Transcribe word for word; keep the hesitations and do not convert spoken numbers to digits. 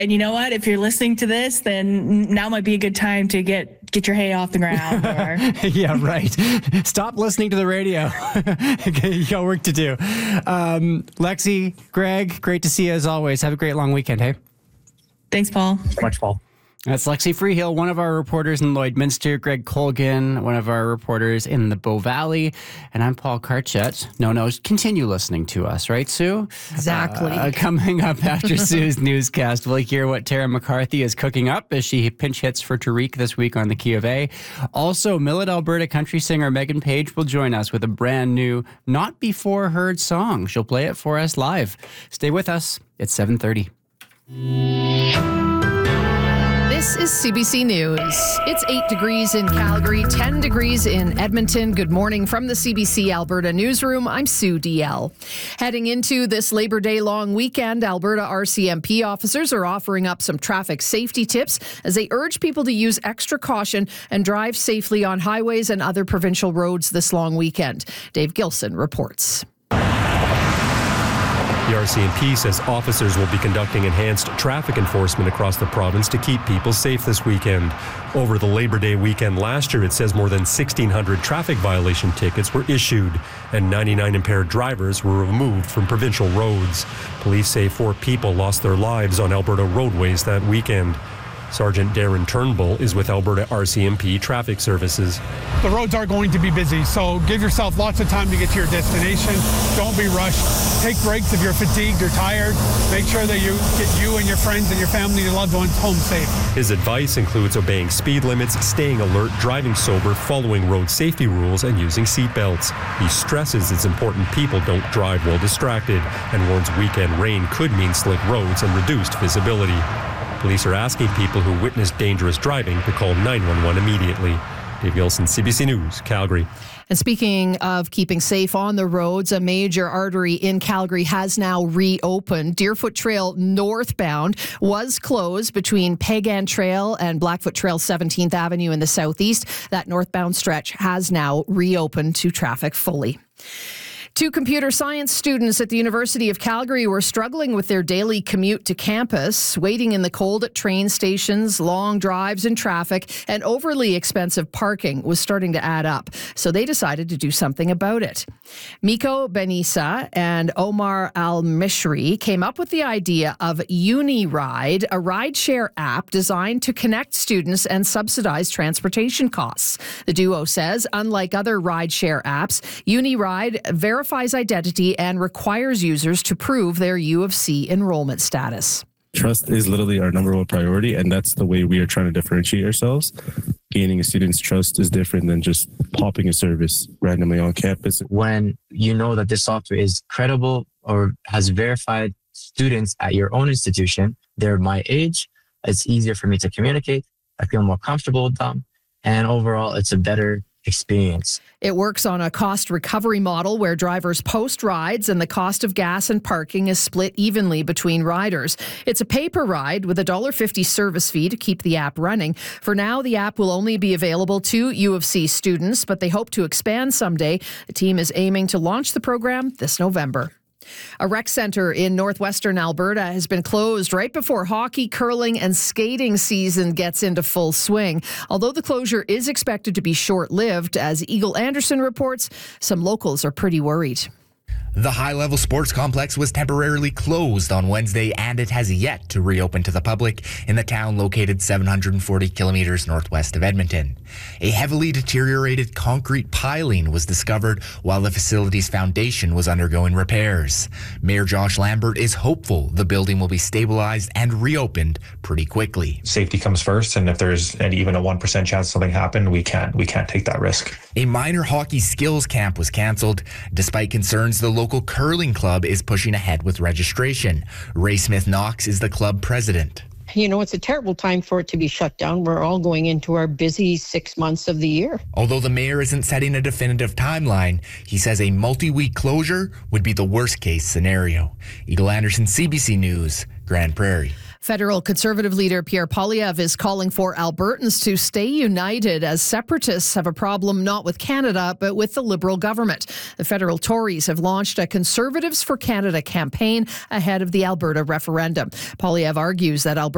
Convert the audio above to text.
And you know what? If you're listening to this, then now might be a good time to get get your hay off the ground. Or... yeah, right. Stop listening to the radio. You got work to do. Um, Lexi, Greg, great to see you as always. Have a great long weekend, hey? Thanks, Paul. So much, Paul. That's Lexi Freehill, one of our reporters in Lloydminster, Greg Colgan, one of our reporters in the Bow Valley, and I'm Paul Karchet. No, no, continue listening to us, right, Sue? Exactly. Uh, coming up after Sue's newscast, we'll hear what Tara McCarthy is cooking up as she pinch hits for Tariq this week on the Q of A. Also, Millet, Alberta country singer Megan Page will join us with a brand new, not before heard song. She'll play it for us live. Stay with us. It's seven thirty. This is C B C News. It's eight degrees in Calgary, ten degrees in Edmonton. Good morning from the C B C Alberta Newsroom. I'm Sue D L. Heading into this Labor Day long weekend, Alberta R C M P officers are offering up some traffic safety tips as they urge people to use extra caution and drive safely on highways and other provincial roads this long weekend. Dave Gilson reports. The R C M P says officers will be conducting enhanced traffic enforcement across the province to keep people safe this weekend. Over the Labor Day weekend last year, it says more than sixteen hundred traffic violation tickets were issued and ninety-nine impaired drivers were removed from provincial roads. Police say four people lost their lives on Alberta roadways that weekend. Sergeant Darren Turnbull is with Alberta R C M P Traffic Services. The roads are going to be busy, so give yourself lots of time to get to your destination. Don't be rushed. Take breaks if you're fatigued or tired. Make sure that you get you and your friends and your family and your loved ones home safe. His advice includes obeying speed limits, staying alert, driving sober, following road safety rules, and using seatbelts. He stresses it's important people don't drive while distracted and warns weekend rain could mean slick roads and reduced visibility. Police are asking people who witnessed dangerous driving to call nine one one immediately. Dave Gilson, C B C News, Calgary. And speaking of keeping safe on the roads, a major artery in Calgary has now reopened. Deerfoot Trail northbound was closed between Pagan Trail and Blackfoot Trail seventeenth Avenue in the southeast. That northbound stretch has now reopened to traffic fully. Two computer science students at the University of Calgary were struggling with their daily commute to campus, waiting in the cold at train stations, long drives in traffic, and overly expensive parking was starting to add up. So they decided to do something about it. Miko Benissa and Omar Al-Mishri came up with the idea of UniRide, a rideshare app designed to connect students and subsidize transportation costs. The duo says, unlike other rideshare apps, UniRide verifies verifies identity and requires users to prove their U of C enrollment status. Trust is literally our number one priority, and that's the way we are trying to differentiate ourselves. Gaining a student's trust is different than just popping a service randomly on campus. When you know that this software is credible or has verified students at your own institution, they're my age, it's easier for me to communicate. I feel more comfortable with them, and overall, it's a better experience. It works on a cost recovery model where drivers post rides and the cost of gas and parking is split evenly between riders. It's a pay-per ride with a one dollar fifty service fee to keep the app running. For now, the app will only be available to U of C students, but they hope to expand someday. The team is aiming to launch the program this November. A rec center in northwestern Alberta has been closed right before hockey, curling, and skating season gets into full swing. Although the closure is expected to be short-lived, as Eagle Anderson reports, some locals are pretty worried. The high-level sports complex was temporarily closed on Wednesday, and it has yet to reopen to the public in the town located seven hundred forty kilometers northwest of Edmonton. A heavily deteriorated concrete piling was discovered while the facility's foundation was undergoing repairs. Mayor Josh Lambert is hopeful the building will be stabilized and reopened pretty quickly. Safety comes first, and if there's an, even a one percent chance something happened, we can't, we can't take that risk. A minor hockey skills camp was canceled, despite concerns the local curling club is pushing ahead with registration. Ray Smith Knox is the club president. You know, it's a terrible time for it to be shut down. We're all going into our busy six months of the year. Although the mayor isn't setting a definitive timeline, he says a multi-week closure would be the worst-case scenario. Eagle Anderson, C B C News, Grand Prairie. Federal Conservative leader Pierre Poilievre is calling for Albertans to stay united as separatists have a problem not with Canada, but with the Liberal government. The federal Tories have launched a Conservatives for Canada campaign ahead of the Alberta referendum. Poilievre argues that Alberta